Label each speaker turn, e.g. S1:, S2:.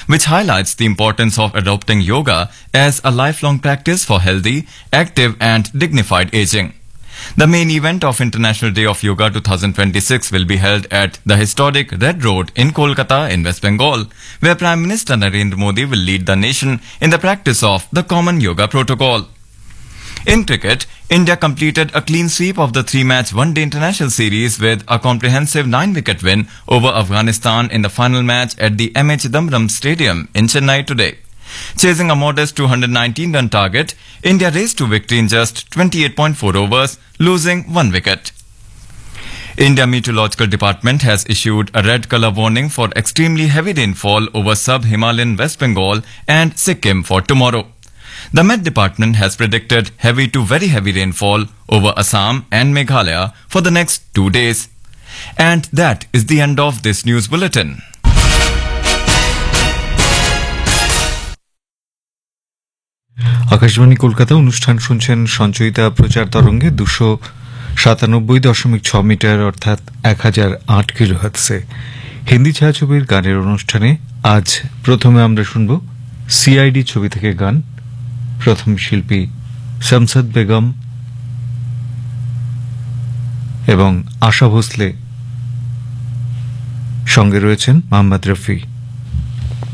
S1: which highlights the importance of adopting yoga as a lifelong practice for healthy, active and dignified aging. The main event of International Day of Yoga 2026 will be held at the historic Red Road in Kolkata in West Bengal, where Prime Minister Narendra Modi will lead the nation in the practice of the Common Yoga Protocol. In cricket, India completed a clean sweep of the three-match one-day international series with a comprehensive 9-wicket win over Afghanistan in the final match at the M.A. Chidambaram Stadium in Chennai today. Chasing a modest 219-run target, India raced to victory in just 28.4 overs, losing 1 wicket. India Meteorological Department has issued a red color warning for extremely heavy rainfall over sub-Himalayan West Bengal and Sikkim for tomorrow. The Met Department has predicted heavy to very heavy rainfall over Assam and Meghalaya for the next 2 days. And that is the end of this news bulletin.
S2: Akashvani Kolkata অনুষ্ঠান শুনছেন সঞ্চয়িতা প্রচার তরঙ্গে 297.6 metre অর্থাৎ 1008 কিলোহার্টজে হিন্দি ছায়াছবির গানের অনুষ্ঠানে আজ প্রথমে আমরা শুনব সিআইডি ছবি থেকে গান। প্রথম শিল্পী শামসাদ বেগম এবং আশা ভোসলে, সঙ্গে রয়েছেন মোহাম্মদ রফি।